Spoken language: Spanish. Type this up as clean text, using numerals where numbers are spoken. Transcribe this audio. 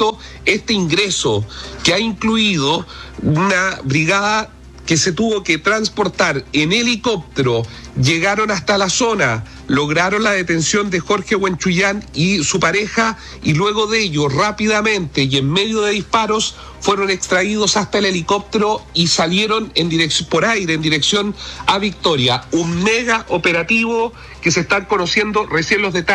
visto este ingreso que ha incluido una brigada que se tuvo que transportar en helicóptero, llegaron hasta la zona, lograron la detención de Jorge Huenchullán y su pareja, y luego de ello, rápidamente y en medio de disparos, fueron extraídos hasta el helicóptero y salieron en dirección, por aire, en dirección a Victoria. Un mega operativo que se están conociendo recién los detalles.